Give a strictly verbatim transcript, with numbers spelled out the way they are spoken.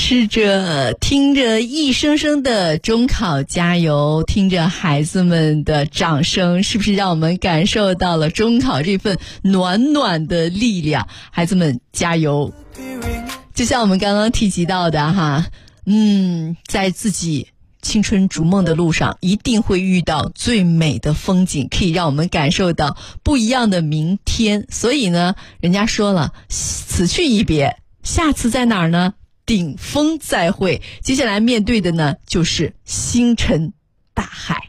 吃着听着一声声的中考加油，听着孩子们的掌声，是不是让我们感受到了中考这份暖暖的力量？孩子们加油！就像我们刚刚提及到的哈，嗯，在自己青春逐梦的路上，一定会遇到最美的风景，可以让我们感受到不一样的明天。所以呢，人家说了，此去一别，下次在哪儿呢？顶峰再会。接下来面对的呢，就是星辰大海。